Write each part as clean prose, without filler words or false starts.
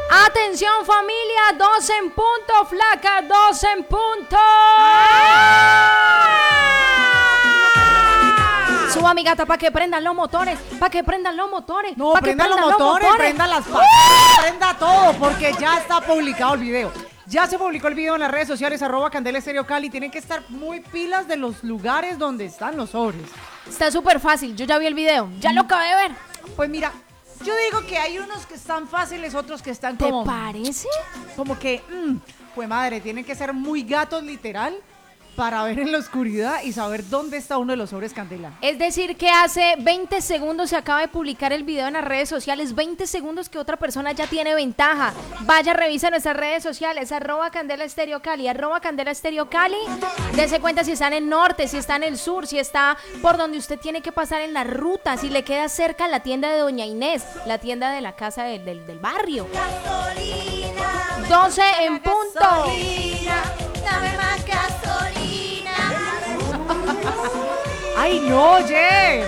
Atención familia, 2 en punto, flaca, 2 en punto. Suba mi gata para que prendan los motores, para que prendan los motores. No, prendan los motores, prendan las patas, prenda todo, porque ya está publicado el video. Ya se publicó el video en las redes sociales, @CandelaEstereoCali. Tienen que estar muy pilas de los lugares donde están los sobres. Está súper fácil, yo ya vi el video, ya lo acabé de ver. Pues mira, yo digo que hay unos que están fáciles, otros que están como... ¿Te parece? Como que, pues madre, tienen que ser muy gatos literal para ver en la oscuridad y saber dónde está uno de los sobres Candela. Es decir, que hace 20 segundos se acaba de publicar el video en las redes sociales, 20 segundos que otra persona ya tiene ventaja. Vaya, revisa nuestras redes sociales, @CandelaEstereoCali, @CandelaEstereoCali. Dese cuenta si está en el norte, si está en el sur, si está por donde usted tiene que pasar en la ruta, si le queda cerca la tienda de Doña Inés, la tienda de la casa del barrio. 12 en punto. Dame más gasolina. ¡Ay, no, oye!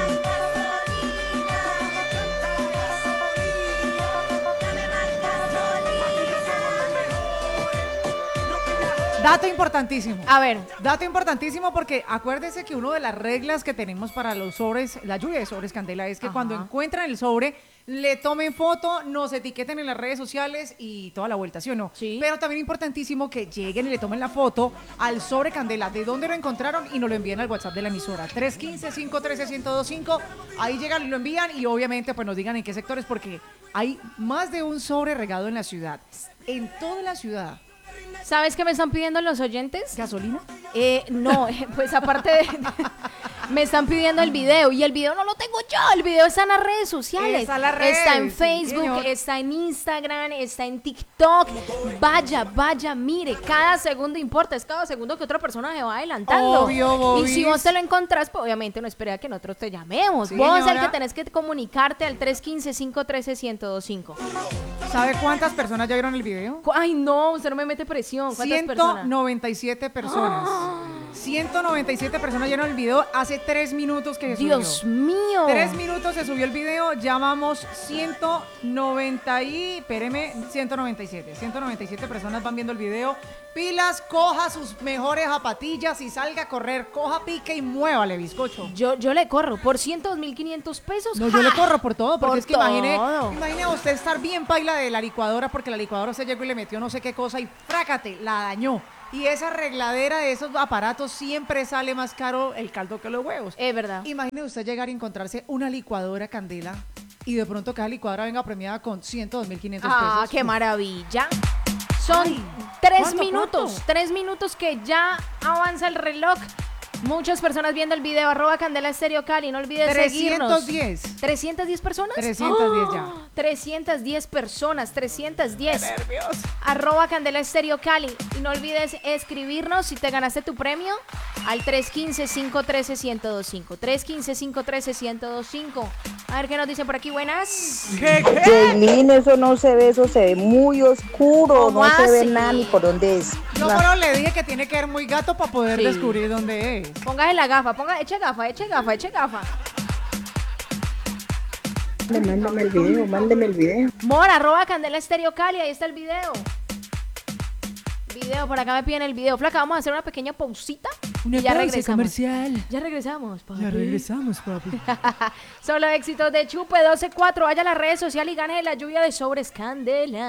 Dato importantísimo. A ver. Dato importantísimo porque acuérdese que una de las reglas que tenemos para los sobres, la lluvia de sobres Candela, es que cuando encuentran el sobre, le tomen foto, nos etiqueten en las redes sociales y toda la vuelta, ¿sí o no? Sí. Pero también importantísimo que lleguen y le tomen la foto al sobre Candela, de dónde lo encontraron y nos lo envíen al WhatsApp de la emisora. 315-513-1025. Ahí llegan y lo envían y obviamente pues nos digan en qué sectores porque hay más de un sobre regado en la ciudad. En toda la ciudad. ¿Sabes qué me están pidiendo los oyentes? ¿Gasolina? No, pues aparte de... me están pidiendo el video y el video no lo tengo yo, el video está en las redes sociales. Está en las redes, está en sí, Facebook, señor. está en Instagram, está en TikTok. Vaya, mire, cada segundo importa, es cada segundo que otra persona se va adelantando. Obvio, Bobis. Y si vos te lo encontrás, pues obviamente no espera que nosotros te llamemos. Sí, vos es el señora. que tenés que comunicarte al 315-513-1025. ¿Sabe cuántas personas ya vieron el video? Ay, no, usted no me mete presión. ¿Cuántas personas? 197 personas. 197 personas vieron el video hace 3 minutos que se subió. Dios mío. 3 minutos se subió el video, ya vamos 197 personas van viendo el video. Pilas, coja sus mejores zapatillas y salga a correr, coja, pique y muévale, bizcocho. Yo le corro por 102.500 pesos. No, yo le corro por todo, porque Por es que todo. imagine usted estar bien paila de la licuadora, porque la licuadora se llegó y le metió no sé qué cosa y frácate, la dañó. Y esa arregladera de esos aparatos siempre sale más caro el caldo que los huevos. Es verdad. Imagine usted llegar y encontrarse una licuadora Candela y de pronto que la licuadora venga premiada con 102.500 pesos. Ah, qué maravilla. Son Ay, 3 ¿cuánto, minutos, cuánto? 3 minutos que ya avanza el reloj. Muchas personas viendo el video, @CandelaEstereoCali, no olvides seguirnos. 310. ¿310 personas? 310 ya. 310 personas, 310. ¡Qué nervios! @CandelaEstereoCali. Y no olvides escribirnos si te ganaste tu premio al 315-513-1025. 315-513-1025. A ver qué nos dicen por aquí, buenas. ¿Qué? Jaylin, eso no se ve, eso se ve muy oscuro, ¿Cómo no se ve así? nada ni por dónde es. Yo pero le dije que tiene que ver muy gato para poder Sí. descubrir dónde es. Póngase la gafa, eche gafa. Mándeme el video. Mora, @CandelaEstereoCali, ahí está el video. Por acá me piden el video. Flaca, vamos a hacer una pequeña pausita. Una y ya pausa regresamos. comercial. Ya regresamos, papi. Ya regresamos, papi. Solo éxitos de Chupe 12-4. Vaya a las redes sociales y gane la lluvia de sobres Candela.